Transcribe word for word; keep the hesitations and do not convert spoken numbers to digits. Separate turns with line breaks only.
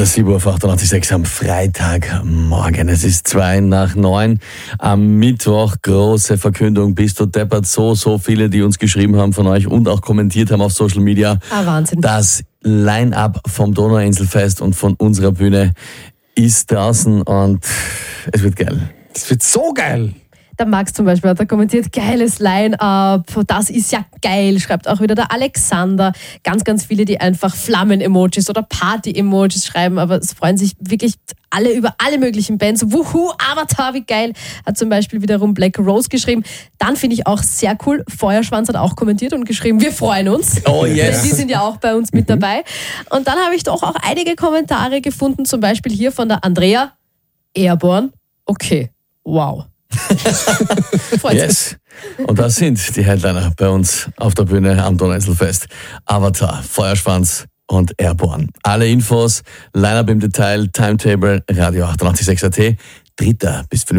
sieben Uhr auf achtundachtzig Komma sechs am Freitagmorgen. Es ist zwei nach neun. Am Mittwoch große Verkündung. Bist du deppert? So, so viele, die uns geschrieben haben von euch und auch kommentiert haben auf Social Media.
Ah, Wahnsinn.
Das Line-Up vom Donauinselfest und von unserer Bühne ist draußen und es wird geil.
Das wird so geil.
Der Max zum Beispiel hat da kommentiert, geiles Line-Up, das ist ja geil, schreibt auch wieder der Alexander. Ganz, ganz viele, die einfach Flammen-Emojis oder Party-Emojis schreiben, aber es freuen sich wirklich alle über alle möglichen Bands. Wuhu, Avatar, wie geil, hat zum Beispiel wiederum Black Rose geschrieben. Dann finde ich auch sehr cool, Feuerschwanz hat auch kommentiert und geschrieben, wir freuen uns.
Oh yes.
Die sind ja auch bei uns mit dabei. Und dann habe ich doch auch einige Kommentare gefunden, zum Beispiel hier von der Andrea, Airborne, okay, wow.
Yes. Und das sind die Headliner bei uns auf der Bühne am Donauinselfest. Avatar, Feuerschwanz und Airborne. Alle Infos, Line-Up im Detail, Timetable, Radio achtundachtzig Komma sechs A T, dritter bis fünfter